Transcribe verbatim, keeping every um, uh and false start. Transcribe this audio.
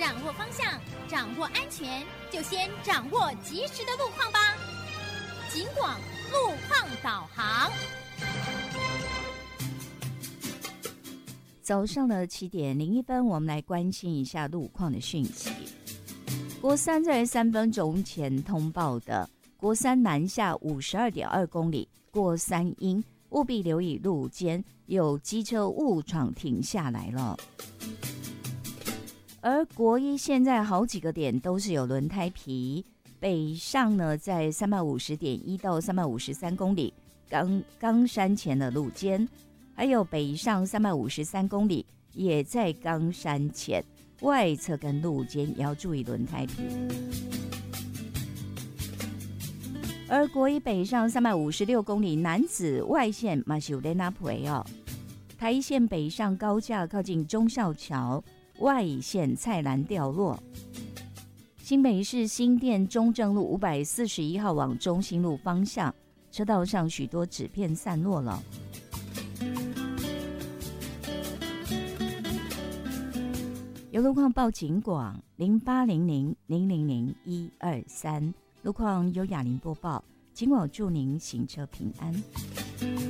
掌握方向，掌握安全，就先掌握及时的路况吧。警广路况导航。 早上的七点零一分，我们来关心一下路况的讯息。国三在三分钟前通报的国三南下五十二点二公里过三阴，务必留意路肩有机车误闯停下来了。而国一现在好几个点都是有轮胎皮，北上呢在三百五十点一到三百五十三公里冈冈山前的路肩，还有北上三百五十三公里也在冈山前，外侧跟路肩也要注意轮胎皮。而国一北上三百五十六公里南子外线嘛是有在那陪哦，台一线北上高架靠近忠孝桥，外线菜篮掉落。新北市新店中正路五百四十一号往中心路方向，车道上许多纸片散落了。有路况报警广零八零零零零零一二三，路况由雅玲播报，警广祝您行车平安。